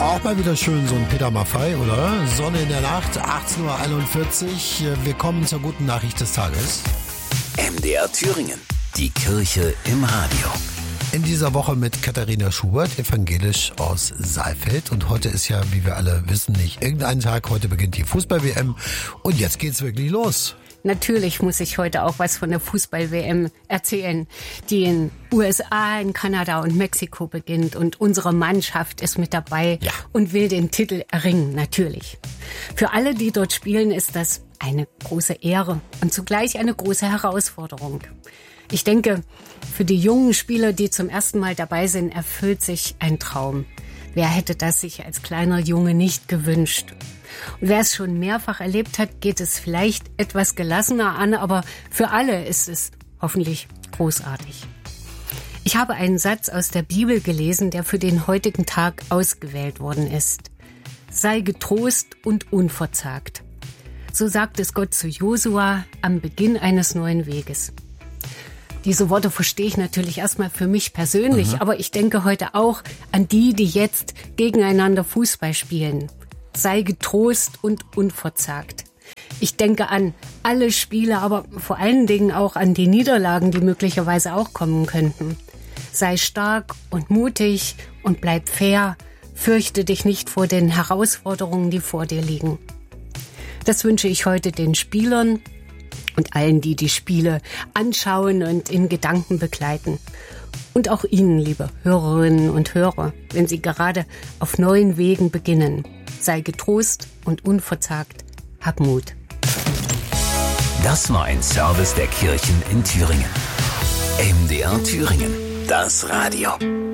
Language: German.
Auch mal wieder schön so ein Peter Maffay, oder? Sonne in der Nacht, 18:41 Uhr. Wir kommen zur guten Nachricht des Tages. MDR Thüringen, die Kirche im Radio. In dieser Woche mit Katharina Schubert, evangelisch aus Saalfeld. Und heute ist ja, wie wir alle wissen, nicht irgendein Tag. Heute beginnt die Fußball-WM. Und jetzt geht's wirklich los. Natürlich muss ich heute auch was von der Fußball-WM erzählen, die in USA, in Kanada und Mexiko beginnt. Und unsere Mannschaft ist mit dabei und will den Titel erringen, natürlich. Für alle, die dort spielen, ist das eine große Ehre und zugleich eine große Herausforderung. Ich denke, für die jungen Spieler, die zum ersten Mal dabei sind, erfüllt sich ein Traum. Wer hätte das sich als kleiner Junge nicht gewünscht? Und wer es schon mehrfach erlebt hat, geht es vielleicht etwas gelassener an, aber für alle ist es hoffentlich großartig. Ich habe einen Satz aus der Bibel gelesen, der für den heutigen Tag ausgewählt worden ist. Sei getrost und unverzagt. So sagt es Gott zu Josua am Beginn eines neuen Weges. Diese Worte verstehe ich natürlich erstmal für mich persönlich, aber ich denke heute auch an die jetzt gegeneinander Fußball spielen. Sei getrost und unverzagt. Ich denke an alle Spiele, aber vor allen Dingen auch an die Niederlagen, die möglicherweise auch kommen könnten. Sei stark und mutig und bleib fair. Fürchte dich nicht vor den Herausforderungen, die vor dir liegen. Das wünsche ich heute den Spielern und allen, die die Spiele anschauen und in Gedanken begleiten. Und auch Ihnen, liebe Hörerinnen und Hörer, wenn Sie gerade auf neuen Wegen beginnen. Sei getrost und unverzagt. Hab Mut. Das war ein Service der Kirchen in Thüringen. MDR Thüringen, das Radio.